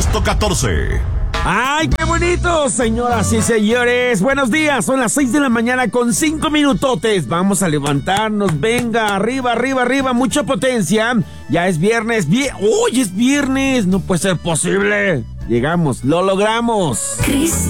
puesto 14. ¡Ay, qué bonito, señoras y señores! Buenos días, son las 6 de la mañana con 5 minutotes. Vamos a levantarnos, venga, arriba, arriba, arriba, mucha potencia. Ya es viernes, ¡Uy, es viernes! No puede ser posible. Llegamos, lo logramos. Chris